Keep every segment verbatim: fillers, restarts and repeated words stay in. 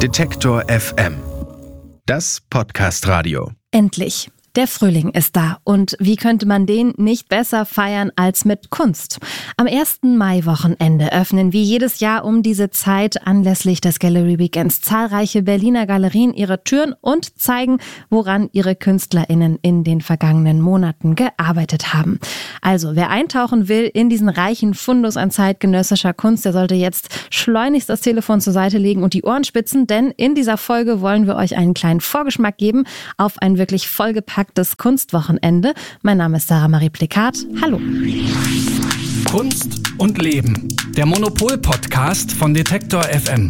Detektor F M. Das Podcast-Radio. Endlich. Der Frühling ist da und wie könnte man den nicht besser feiern als mit Kunst? Am ersten Mai-Wochenende öffnen wie jedes Jahr um diese Zeit anlässlich des Gallery Weekends zahlreiche Berliner Galerien ihre Türen und zeigen, woran ihre KünstlerInnen in den vergangenen Monaten gearbeitet haben. Also wer eintauchen will in diesen reichen Fundus an zeitgenössischer Kunst, der sollte jetzt schleunigst das Telefon zur Seite legen und die Ohren spitzen, denn in dieser Folge wollen wir euch einen kleinen Vorgeschmack geben auf ein wirklich vollgepacktes das Kunstwochenende. Mein Name ist Sarah Marie Plikat. Hallo. Kunst und Leben. Der Monopol-Podcast von Detektor F M.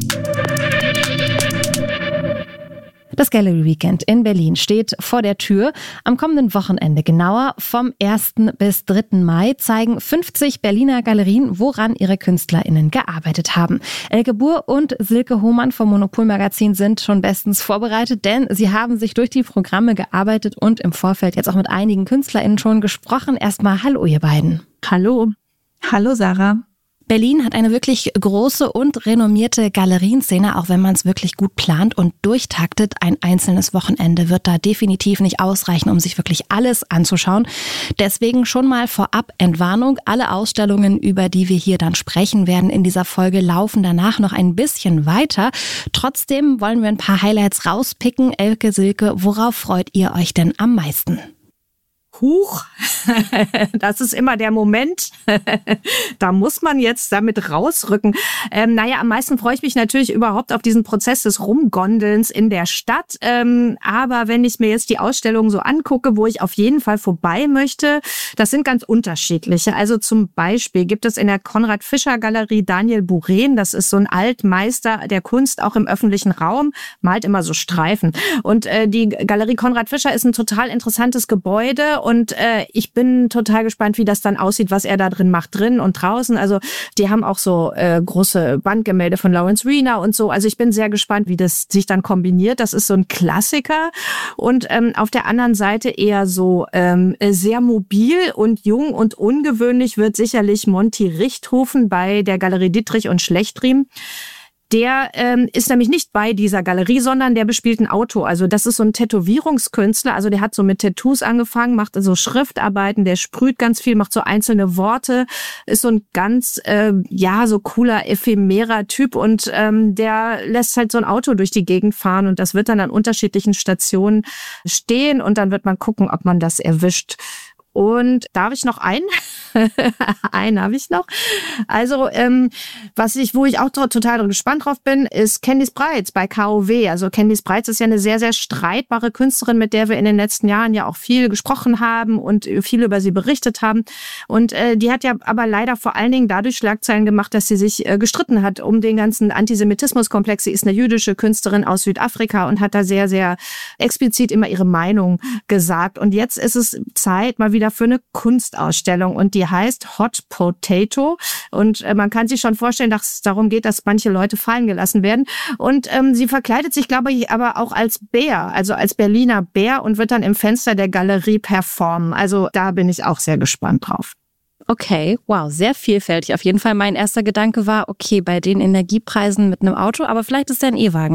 Das Gallery Weekend in Berlin steht vor der Tür. Am kommenden Wochenende, genauer vom ersten bis dritten Mai, zeigen fünfzig Berliner Galerien, woran ihre KünstlerInnen gearbeitet haben. Elke Buhr und Silke Hohmann vom Monopol-Magazin sind schon bestens vorbereitet, denn sie haben sich durch die Programme gearbeitet und im Vorfeld jetzt auch mit einigen KünstlerInnen schon gesprochen. Erstmal hallo ihr beiden. Hallo. Hallo Sarah. Berlin hat eine wirklich große und renommierte Galerienszene, auch wenn man es wirklich gut plant und durchtaktet. Ein einzelnes Wochenende wird da definitiv nicht ausreichen, um sich wirklich alles anzuschauen. Deswegen schon mal vorab Entwarnung. Alle Ausstellungen, über die wir hier dann sprechen werden in dieser Folge, laufen danach noch ein bisschen weiter. Trotzdem wollen wir ein paar Highlights rauspicken. Elke, Silke, worauf freut ihr euch denn am meisten? Huch, das ist immer der Moment, da muss man jetzt damit rausrücken. Ähm, naja, am meisten freue ich mich natürlich überhaupt auf diesen Prozess des Rumgondelns in der Stadt. Ähm, aber wenn ich mir jetzt die Ausstellungen so angucke, wo ich auf jeden Fall vorbei möchte, das sind ganz unterschiedliche. Also zum Beispiel gibt es in der Konrad-Fischer-Galerie Daniel Buren, das ist so ein Altmeister der Kunst, auch im öffentlichen Raum, malt immer so Streifen. Und äh, die Galerie Konrad Fischer ist ein total interessantes Gebäude. Und äh, ich bin total gespannt, wie das dann aussieht, was er da drin macht, drin und draußen. Also die haben auch so äh, große Wandgemälde von Lawrence Weiner und so. Also ich bin sehr gespannt, wie das sich dann kombiniert. Das ist so ein Klassiker. Und ähm, auf der anderen Seite eher so ähm, sehr mobil und jung und ungewöhnlich wird sicherlich Monty Richthofen bei der Galerie Dittrich und Schlechtriem. Der ähm, ist nämlich nicht bei dieser Galerie, sondern der bespielt ein Auto. Also das ist so ein Tätowierungskünstler. Also der hat so mit Tattoos angefangen, macht so Schriftarbeiten, der sprüht ganz viel, macht so einzelne Worte, ist so ein ganz, äh, ja, so cooler, ephemerer Typ und ähm, der lässt halt so ein Auto durch die Gegend fahren und das wird dann an unterschiedlichen Stationen stehen und dann wird man gucken, ob man das erwischt. Und darf ich noch einen? einen habe ich noch. Also ähm, was ich, wo ich auch total gespannt drauf bin, ist Candice Breitz bei K O W. Also Candice Breitz ist ja eine sehr, sehr streitbare Künstlerin, mit der wir in den letzten Jahren ja auch viel gesprochen haben und viel über sie berichtet haben. Und äh, die hat ja aber leider vor allen Dingen dadurch Schlagzeilen gemacht, dass sie sich äh, gestritten hat um den ganzen Antisemitismuskomplex. Sie ist eine jüdische Künstlerin aus Südafrika und hat da sehr, sehr explizit immer ihre Meinung gesagt. Und jetzt ist es Zeit mal wieder für eine Kunstausstellung und die heißt Hot Potato und äh, man kann sich schon vorstellen, dass es darum geht, dass manche Leute fallen gelassen werden und ähm, sie verkleidet sich, glaube ich, aber auch als Bär, also als Berliner Bär und wird dann im Fenster der Galerie performen. Also da bin ich auch sehr gespannt drauf. Okay, wow, sehr vielfältig. Auf jeden Fall mein erster Gedanke war, okay, bei den Energiepreisen mit einem Auto, aber vielleicht ist der ein E-Wagen.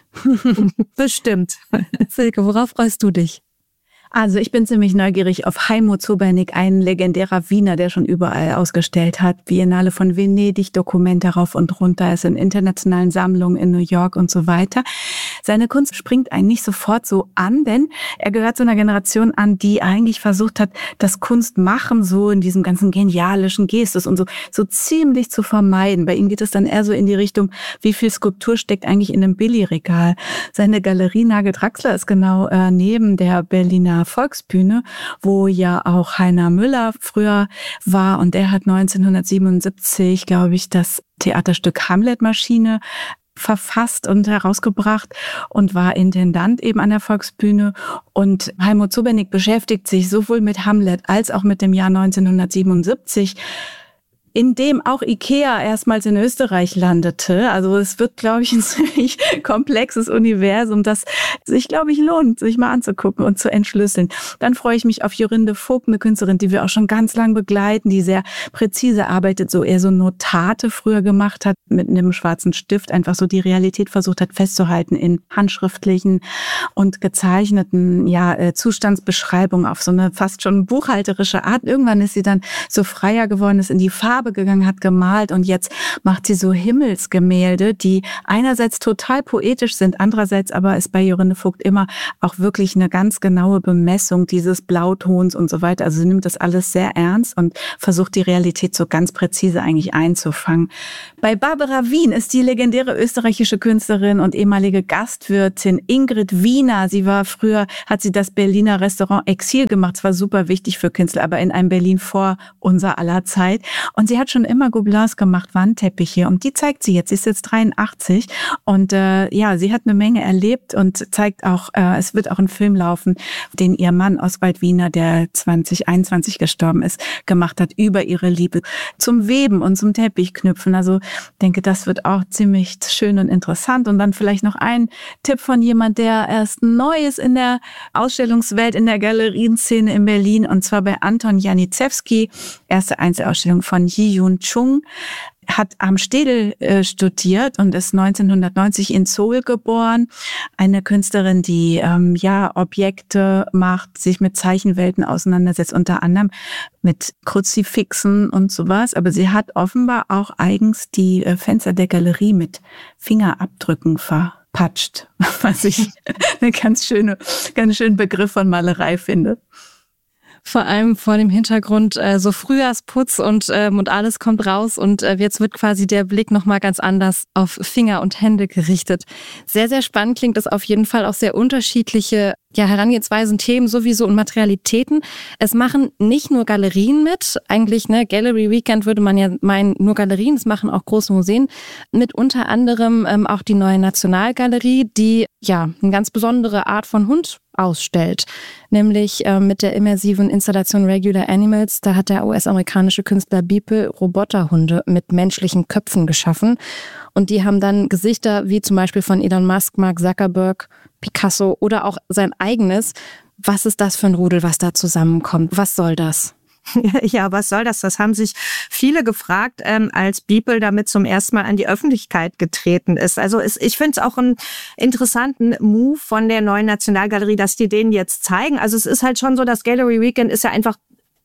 Bestimmt. Silke, worauf freust du dich? Also ich bin ziemlich neugierig auf Heimo Zobernick, ein legendärer Wiener, der schon überall ausgestellt hat. Biennale von Venedig, Dokumente rauf und runter, ist in internationalen Sammlungen in New York und so weiter. Seine Kunst springt einen nicht sofort so an, denn er gehört zu einer Generation an, die eigentlich versucht hat, das Kunstmachen so in diesem ganzen genialischen Gestus und so, so ziemlich zu vermeiden. Bei ihm geht es dann eher so in die Richtung, wie viel Skulptur steckt eigentlich in einem Billigregal. Seine Galerie Nagel-Draxler ist genau äh, neben der Berliner Volksbühne, wo ja auch Heiner Müller früher war und der hat neunzehnhundertsiebenundsiebzig, glaube ich, das Theaterstück Hamlet-Maschine verfasst und herausgebracht und war Intendant eben an der Volksbühne. Und Heimo Zobernick beschäftigt sich sowohl mit Hamlet als auch mit dem Jahr neunzehnhundertsiebenundsiebzig. in dem auch IKEA erstmals in Österreich landete. Also es wird, glaube ich, ein ziemlich komplexes Universum, das sich, glaube ich, lohnt, sich mal anzugucken und zu entschlüsseln. Dann freue ich mich auf Jorinde Vogt, eine Künstlerin, die wir auch schon ganz lang begleiten, die sehr präzise arbeitet, so eher so Notate früher gemacht hat, mit einem schwarzen Stift einfach so die Realität versucht hat festzuhalten in handschriftlichen und gezeichneten ja, Zustandsbeschreibungen auf so eine fast schon buchhalterische Art. Irgendwann ist sie dann so freier geworden, ist in die Farbe gegangen, hat gemalt und jetzt macht sie so Himmelsgemälde, die einerseits total poetisch sind, andererseits aber ist bei Jorinde Vogt immer auch wirklich eine ganz genaue Bemessung dieses Blautons und so weiter. Also sie nimmt das alles sehr ernst und versucht die Realität so ganz präzise eigentlich einzufangen. Bei Barbara Wien ist die legendäre österreichische Künstlerin und ehemalige Gastwirtin Ingrid Wiener. Sie war früher, hat sie das Berliner Restaurant Exil gemacht. Es war super wichtig für Künstler, aber in einem Berlin vor unser aller Zeit. Und sie hat schon immer Gobelins gemacht, Wandteppiche. Und die zeigt sie jetzt. Sie ist jetzt dreiundachtzig. Und äh, ja, sie hat eine Menge erlebt und zeigt auch, äh, es wird auch ein Film laufen, den ihr Mann Oswald Wiener, der zwanzig einundzwanzig gestorben ist, gemacht hat, über ihre Liebe zum Weben und zum Teppichknüpfen. Also ich denke, das wird auch ziemlich schön und interessant. Und dann vielleicht noch ein Tipp von jemand, der erst neu ist in der Ausstellungswelt, in der Galerienszene in Berlin, und zwar bei Anton Janicewski. Erste Einzelausstellung von Ji-Yun Chung. Hat am Städel äh, studiert und ist neunzehnhundertneunzig in Seoul geboren. Eine Künstlerin, die ähm, ja Objekte macht, sich mit Zeichenwelten auseinandersetzt, unter anderem mit Kruzifixen und sowas. Aber sie hat offenbar auch eigens die äh, Fenster der Galerie mit Fingerabdrücken verpatscht, was ich eine ganz schöne, ganz schönen Begriff von Malerei finde. Vor allem vor dem Hintergrund äh, so Frühjahrsputz und ähm, und alles kommt raus und äh, jetzt wird quasi der Blick nochmal ganz anders auf Finger und Hände gerichtet. Sehr, sehr spannend klingt das auf jeden Fall, auch sehr unterschiedliche ja, Herangehensweisen, Themen sowieso und Materialitäten. Es machen nicht nur Galerien mit, eigentlich ne Gallery Weekend würde man ja meinen, nur Galerien, es machen auch große Museen mit, unter anderem ähm, auch die Neue Nationalgalerie, die ja eine ganz besondere Art von Hund ausstellt, nämlich äh, mit der immersiven Installation Regular Animals. Da hat der U S-amerikanische Künstler Beeple Roboterhunde mit menschlichen Köpfen geschaffen und die haben dann Gesichter wie zum Beispiel von Elon Musk, Mark Zuckerberg, Picasso oder auch sein eigenes. Was ist das für ein Rudel, was da zusammenkommt? Was soll das? Ja, was soll das? Das haben sich viele gefragt, ähm, als Beeple damit zum ersten Mal an die Öffentlichkeit getreten ist. Also es, ich finde es auch einen interessanten Move von der Neuen Nationalgalerie, dass die den jetzt zeigen. Also es ist halt schon so, das Gallery Weekend ist ja einfach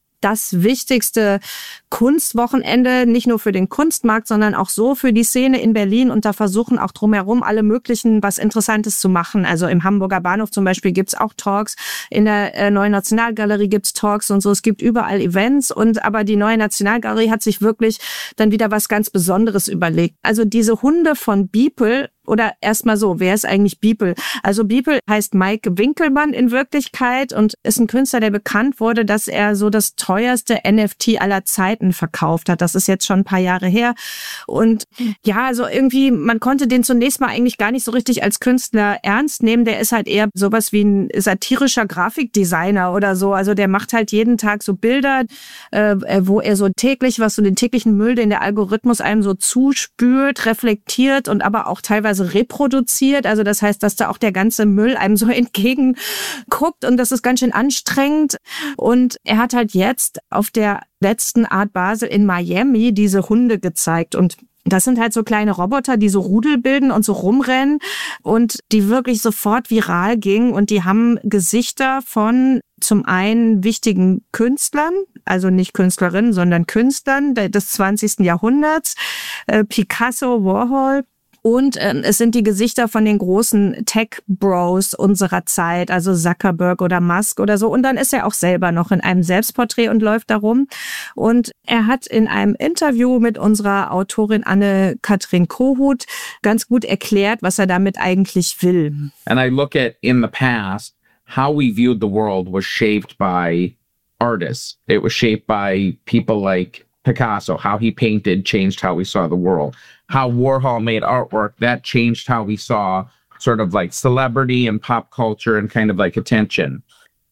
das wichtigste Kunstwochenende, nicht nur für den Kunstmarkt, sondern auch so für die Szene in Berlin. Und da versuchen auch drumherum alle möglichen was Interessantes zu machen. Also im Hamburger Bahnhof zum Beispiel gibt's auch Talks, in der äh, Neuen Nationalgalerie gibt's Talks und so. Es gibt überall Events. Und aber die Neue Nationalgalerie hat sich wirklich dann wieder was ganz Besonderes überlegt. Also diese Hunde von Beeple, oder erstmal so, wer ist eigentlich Beeple? Also Beeple heißt Mike Winkelmann in Wirklichkeit und ist ein Künstler, der bekannt wurde, dass er so das teuerste N F T aller Zeiten verkauft hat. Das ist jetzt schon ein paar Jahre her. Und ja, also irgendwie, man konnte den zunächst mal eigentlich gar nicht so richtig als Künstler ernst nehmen. Der ist halt eher sowas wie ein satirischer Grafikdesigner oder so. Also der macht halt jeden Tag so Bilder, äh, wo er so täglich, was so den täglichen Müll, den der Algorithmus einem so zuspült, reflektiert und aber auch teilweise reproduziert. Also das heißt, dass da auch der ganze Müll einem so entgegenguckt und das ist ganz schön anstrengend. Und er hat halt jetzt auf der letzten Art Basel in Miami diese Hunde gezeigt und das sind halt so kleine Roboter, die so Rudel bilden und so rumrennen und die wirklich sofort viral gingen und die haben Gesichter von zum einen wichtigen Künstlern, also nicht Künstlerinnen, sondern Künstlern des zwanzigsten Jahrhunderts, äh, Picasso, Warhol. Und äh, es sind die Gesichter von den großen Tech-Bros unserer Zeit, also Zuckerberg oder Musk oder so. Und dann ist er auch selber noch in einem Selbstporträt und läuft da rum. Und er hat in einem Interview mit unserer Autorin Anne-Kathrin Kohut ganz gut erklärt, was er damit eigentlich will. And I look at in the past, how we viewed the world was shaped by artists. It was shaped by people like Picasso. How he painted changed how we saw the world. How Warhol made artwork, that changed how we saw sort of like celebrity and pop culture and kind of like attention.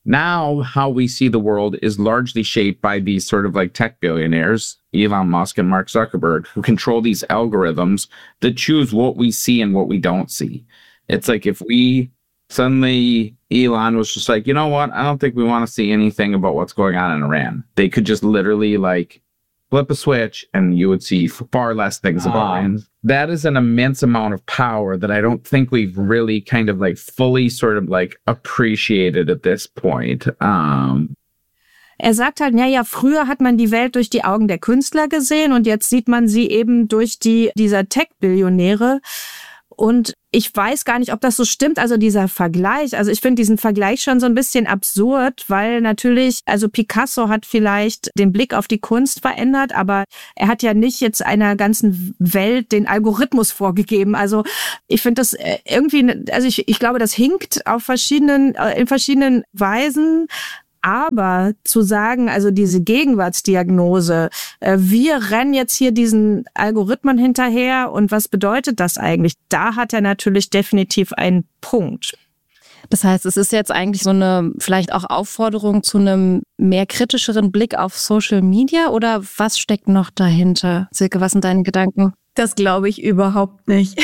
Now, how we see the world is largely shaped by these sort of like tech billionaires, Elon Musk and Mark Zuckerberg, who control these algorithms that choose what we see and what we don't see. It's like if we suddenly, Elon was just like, you know what? I don't think we want to see anything about what's going on in Iran. They could just literally like flip a switch and you would see far less things uh, about Iran. That is an immense amount of power that I don't think we've really kind of like fully sort of like appreciated at this point. Um, Er sagt halt, naja, früher hat man die Welt durch die Augen der Künstler gesehen und jetzt sieht man sie eben durch die dieser Tech-Billionäre. Und ich weiß gar nicht, ob das so stimmt, also dieser Vergleich. Also ich finde diesen Vergleich schon so ein bisschen absurd, weil natürlich, also Picasso hat vielleicht den Blick auf die Kunst verändert, aber er hat ja nicht jetzt einer ganzen Welt den Algorithmus vorgegeben. Also ich finde das irgendwie, also ich, ich glaube, das hinkt auf verschiedenen, in verschiedenen Weisen. Aber zu sagen, also diese Gegenwartsdiagnose, äh, wir rennen jetzt hier diesen Algorithmen hinterher und was bedeutet das eigentlich? Da hat er natürlich definitiv einen Punkt. Das heißt, es ist jetzt eigentlich so eine vielleicht auch Aufforderung zu einem mehr kritischeren Blick auf Social Media oder was steckt noch dahinter? Silke, was sind deine Gedanken? Das glaube ich überhaupt nicht.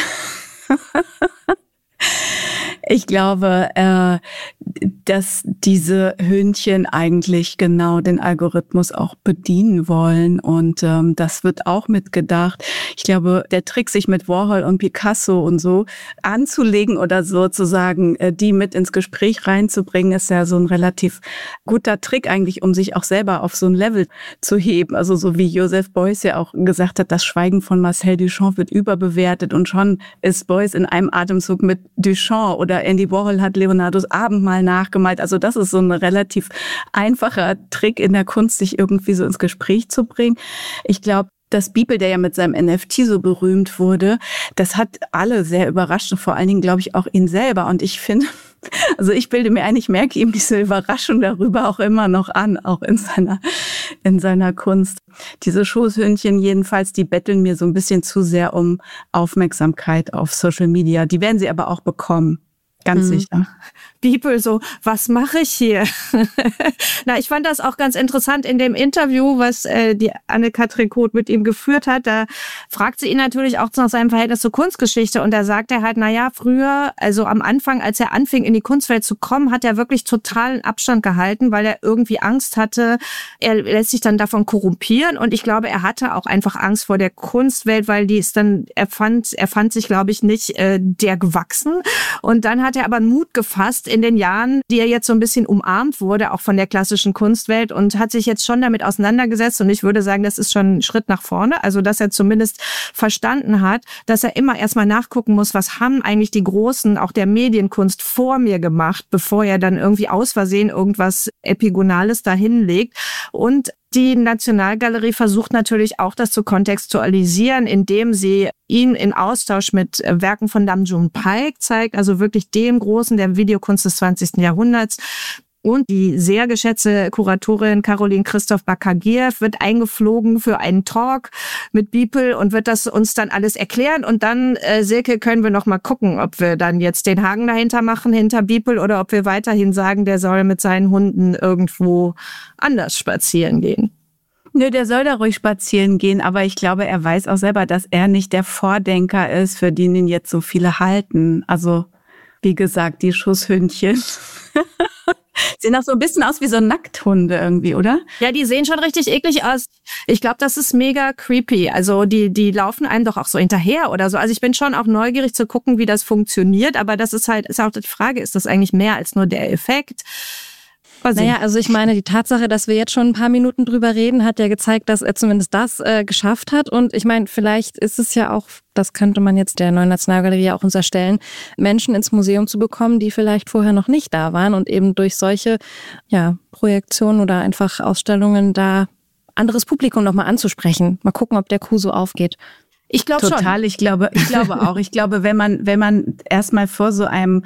Ich glaube, äh, dass diese Hündchen eigentlich genau den Algorithmus auch bedienen wollen und ähm, das wird auch mitgedacht. Ich glaube, der Trick, sich mit Warhol und Picasso und so anzulegen oder sozusagen äh, die mit ins Gespräch reinzubringen, ist ja so ein relativ guter Trick eigentlich, um sich auch selber auf so ein Level zu heben. Also so wie Joseph Beuys ja auch gesagt hat, das Schweigen von Marcel Duchamp wird überbewertet und schon ist Beuys in einem Atemzug mit Duchamp oder Andy Warhol hat Leonardos Abendmahl nachgemalt. Also das ist so ein relativ einfacher Trick in der Kunst, sich irgendwie so ins Gespräch zu bringen. Ich glaube, dass Beeple, der ja mit seinem N F T so berühmt wurde, das hat alle sehr überrascht und vor allen Dingen, glaube ich, auch ihn selber. Und ich finde, also ich bilde mir ein, ich merke ihm diese Überraschung darüber auch immer noch an, auch in seiner, in seiner Kunst. Diese Schoßhündchen jedenfalls, die betteln mir so ein bisschen zu sehr um Aufmerksamkeit auf Social Media. Die werden sie aber auch bekommen. Ganz mhm. sicher. Beeple so, was mache ich hier? Na, ich fand das auch ganz interessant in dem Interview, was äh, die Anne-Kathrin Koth mit ihm geführt hat. Da fragt sie ihn natürlich auch nach seinem Verhältnis zur Kunstgeschichte und da sagt er halt, na ja, früher, also am Anfang, als er anfing in die Kunstwelt zu kommen, hat er wirklich totalen Abstand gehalten, weil er irgendwie Angst hatte, er lässt sich dann davon korrumpieren und ich glaube, er hatte auch einfach Angst vor der Kunstwelt, weil die ist dann, er fand, er fand sich, glaube ich, nicht äh, der gewachsen und dann hat er aber Mut gefasst in den Jahren, die er jetzt so ein bisschen umarmt wurde, auch von der klassischen Kunstwelt und hat sich jetzt schon damit auseinandergesetzt und ich würde sagen, das ist schon ein Schritt nach vorne, also dass er zumindest verstanden hat, dass er immer erstmal nachgucken muss, was haben eigentlich die Großen, auch der Medienkunst vor mir gemacht, bevor er dann irgendwie aus Versehen irgendwas Epigonales dahinlegt und die Nationalgalerie versucht natürlich auch, das zu kontextualisieren, indem sie ihn in Austausch mit Werken von Nam June Paik zeigt, also wirklich dem Großen der Videokunst des zwanzigsten Jahrhunderts. Und die sehr geschätzte Kuratorin Caroline Christoph Bakagiev wird eingeflogen für einen Talk mit Beeple und wird das uns dann alles erklären. Und dann, äh, Silke, können wir noch mal gucken, ob wir dann jetzt den Haken dahinter machen, hinter Beeple, oder ob wir weiterhin sagen, der soll mit seinen Hunden irgendwo anders spazieren gehen. Nö, der soll da ruhig spazieren gehen, aber ich glaube, er weiß auch selber, dass er nicht der Vordenker ist, für den ihn jetzt so viele halten. Also, wie gesagt, die Schusshündchen. Sehen auch so ein bisschen aus wie so Nackthunde irgendwie, oder? Ja, die sehen schon richtig eklig aus. Ich glaube, das ist mega creepy. Also die die laufen einem doch auch so hinterher oder so. Also ich bin schon auch neugierig zu gucken, wie das funktioniert. Aber das ist halt, ist auch die Frage, ist das eigentlich mehr als nur der Effekt? Naja, also ich meine, die Tatsache, dass wir jetzt schon ein paar Minuten drüber reden, hat ja gezeigt, dass er zumindest das äh, geschafft hat. Und ich meine, vielleicht ist es ja auch, das könnte man jetzt der Neuen Nationalgalerie auch unterstellen, Menschen ins Museum zu bekommen, die vielleicht vorher noch nicht da waren und eben durch solche ja, Projektionen oder einfach Ausstellungen da anderes Publikum nochmal anzusprechen. Mal gucken, ob der Coup so aufgeht. Ich glaube schon. Total, ich glaube, ich glaube auch. Ich glaube, wenn man, wenn man erstmal vor so einem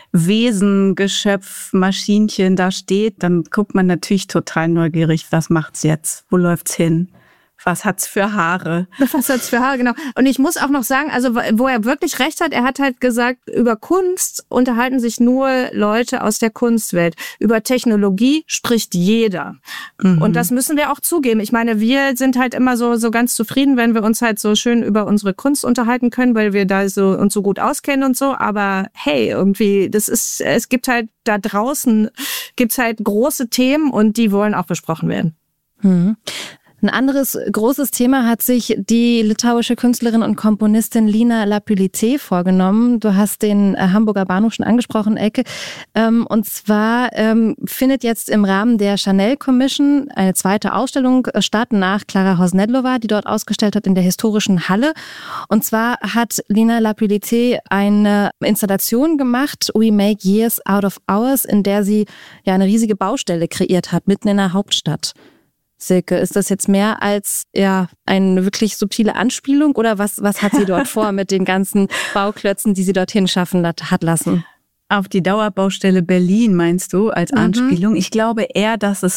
Wesen, Geschöpf, Maschinchen da steht, dann guckt man natürlich total neugierig, was macht's jetzt? Wo läuft's hin? Was hat's für Haare? Was hat's für Haare, genau. Und ich muss auch noch sagen, also wo er wirklich recht hat, er hat halt gesagt, über Kunst unterhalten sich nur Leute aus der Kunstwelt. Über Technologie spricht jeder. Mhm. Und das müssen wir auch zugeben. Ich meine, wir sind halt immer so so ganz zufrieden, wenn wir uns halt so schön über unsere Kunst unterhalten können, weil wir da so uns so gut auskennen und so. Aber hey, irgendwie, das ist, es gibt halt da draußen, gibt's halt große Themen und die wollen auch besprochen werden. Mhm. Ein anderes großes Thema hat sich die litauische Künstlerin und Komponistin Lina Lapulite vorgenommen. Du hast den Hamburger Bahnhof schon angesprochen, Elke. Und zwar findet jetzt im Rahmen der Chanel Commission eine zweite Ausstellung statt nach Klara Hosnedlova, die dort ausgestellt hat in der historischen Halle. Und zwar hat Lina Lapulite eine Installation gemacht, We Make Years Out of Hours, in der sie ja eine riesige Baustelle kreiert hat, mitten in der Hauptstadt. Silke, ist das jetzt mehr als ja eine wirklich subtile Anspielung oder was, was hat sie dort vor mit den ganzen Bauklötzen, die sie dorthin schaffen hat lassen? Auf die Dauerbaustelle Berlin meinst du als Anspielung? Mhm. Ich glaube eher, dass es